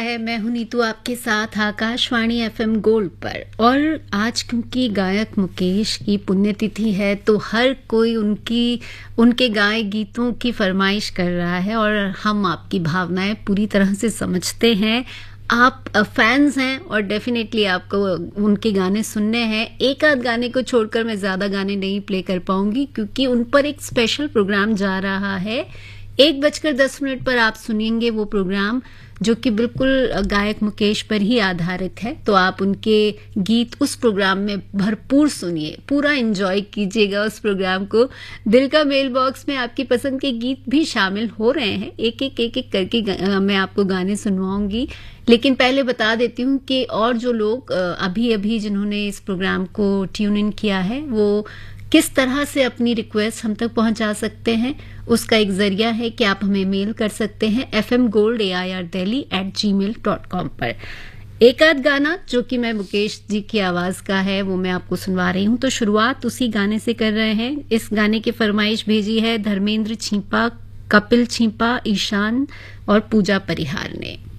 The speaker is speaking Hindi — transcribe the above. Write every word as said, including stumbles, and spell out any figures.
है। मैं हूं नीतू आपके साथ आकाशवाणी एफएम गोल्ड पर। और आज क्योंकि गायक मुकेश की पुण्यतिथि है तो हर कोई उनकी उनके गाए गीतों की फरमाइश कर रहा है और हम आपकी भावनाएं पूरी तरह से समझते हैं। आप फैंस हैं और डेफिनेटली आपको उनके गाने सुनने हैं। एक आध गाने को छोड़कर मैं ज़्यादा गाने नहीं प्ले कर पाऊंगी क्योंकि उन पर एक स्पेशल प्रोग्राम जा रहा है। एक बजकर दस मिनट पर आप सुनेंगे वो प्रोग्राम जो कि बिल्कुल गायक मुकेश पर ही आधारित है। तो आप उनके गीत उस प्रोग्राम में भरपूर सुनिए, पूरा एंजॉय कीजिएगा उस प्रोग्राम को। दिल का मेल बॉक्स में आपकी पसंद के गीत भी शामिल हो रहे हैं। एक एक एक एक करके मैं आपको गाने सुनवाऊंगी, लेकिन पहले बता देती हूँ कि और जो लोग अभी अभी जिन्होंने इस प्रोग्राम को ट्यून इन किया है वो किस तरह से अपनी रिक्वेस्ट हम तक पहुंचा सकते हैं। उसका एक जरिया है कि आप हमें मेल कर सकते हैं F M gold A I R Delhi eight ji mail dot com पर। एक आध गाना जो कि मैं मुकेश जी की आवाज का है वो मैं आपको सुनवा रही हूँ। तो शुरुआत उसी गाने से कर रहे हैं। इस गाने की फरमाइश भेजी है धर्मेंद्र छीपा, कपिल छीपा, ईशान और पूजा परिहार ने।